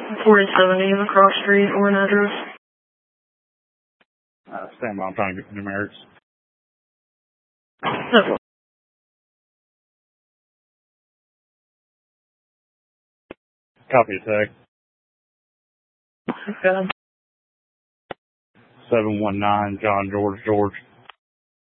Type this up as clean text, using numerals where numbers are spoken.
4070 LaCrosse Street, Orrin address. Stand by, I'm trying to get the numerics. No. Copy attack. Okay. 719 John George.